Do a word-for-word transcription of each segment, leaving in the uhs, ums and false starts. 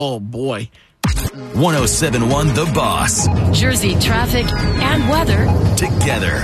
Oh, boy. one oh seven point one The Boss. Jersey traffic and weather together.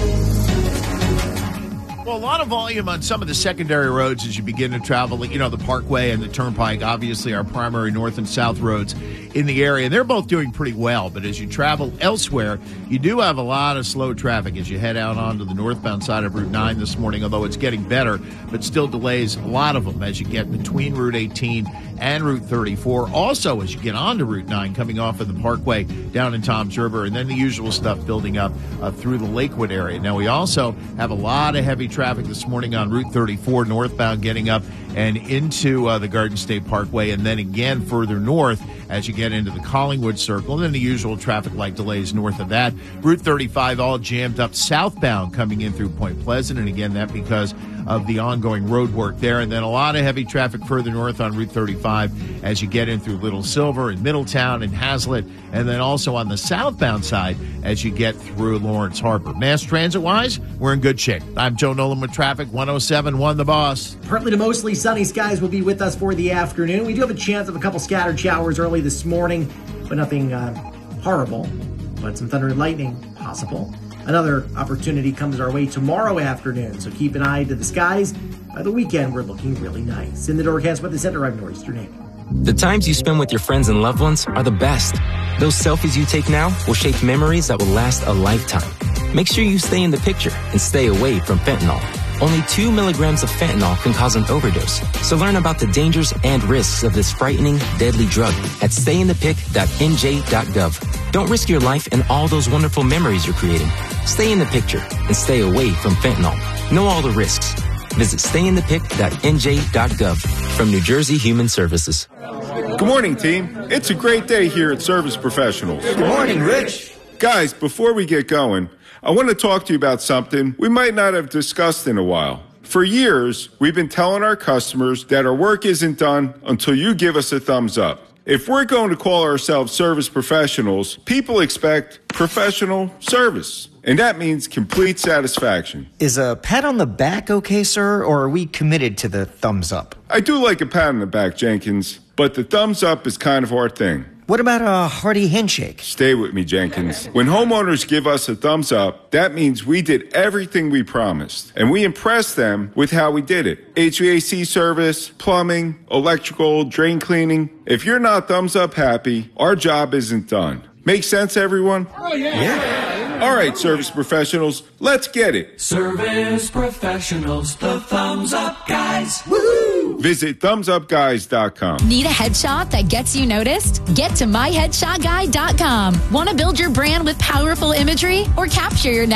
Well, a lot of volume on some of the secondary roads as you begin to travel. You know, the Parkway and the Turnpike, obviously, our primary north and south roads in the area. They're both doing pretty well, but as you travel elsewhere, you do have a lot of slow traffic as you head out onto the northbound side of Route nine this morning, although it's getting better, but still delays a lot of them as you get between Route eighteen and Route thirty-four. Also, as you get onto Route nine, coming off of the Parkway down in Toms River, and then the usual stuff building up uh, through the Lakewood area. Now, we also have a lot of heavy traffic this morning on Route thirty-four northbound getting up and into uh, the Garden State Parkway, and then again further north as you get into the Collingwood Circle, and then the usual traffic light delays north of that. Route thirty-five all jammed up southbound coming in through Point Pleasant, and again, that because of the ongoing road work there. And then a lot of heavy traffic further north on Route thirty-five as you get in through Little Silver and Middletown and Hazlitt, and then also on the southbound side as you get through Lawrence Harbor. Mass transit-wise, we're in good shape. I'm Joe Nolan with traffic, one oh seven point one The Boss. Partly to mostly sunny skies will be with us for the afternoon. We do have a chance of a couple scattered showers early this morning, but nothing uh, horrible. But some thunder and lightning possible. Another opportunity comes our way tomorrow afternoon, so keep an eye to the skies. By the weekend, we're looking really nice. In the Doorcast Weather Center, I'm Northeastern Amy. The times you spend with your friends and loved ones are the best. Those selfies you take now will shape memories that will last a lifetime. Make sure you stay in the picture and stay away from fentanyl. Only two milligrams of fentanyl can cause an overdose. So learn about the dangers and risks of this frightening, deadly drug at stay in the pic dot N J dot gov. Don't risk your life and all those wonderful memories you're creating. Stay in the picture and stay away from fentanyl. Know all the risks. Visit stay in the pic dot N J dot gov from New Jersey Human Services. Good morning, team. It's a great day here at Service Professionals. Good morning, Rich. Guys, before we get going, I want to talk to you about something we might not have discussed in a while. For years, we've been telling our customers that our work isn't done until you give us a thumbs up. If we're going to call ourselves service professionals, people expect professional service. And that means complete satisfaction. Is a pat on the back okay, sir, or are we committed to the thumbs up? I do like a pat on the back, Jenkins, but the thumbs up is kind of our thing. What about a hearty handshake? Stay with me, Jenkins. When homeowners give us a thumbs up, that means we did everything we promised. And we impressed them with how we did it. H V A C service, plumbing, electrical, drain cleaning. If you're not thumbs up happy, our job isn't done. Make sense, everyone? Oh, yeah. Yeah. All right, service professionals, let's get it. Service professionals, the thumbs up guys. Woo! Visit thumbs up guys dot com. Need a headshot that gets you noticed? Get to my headshot guy dot com. Want to build your brand with powerful imagery or capture your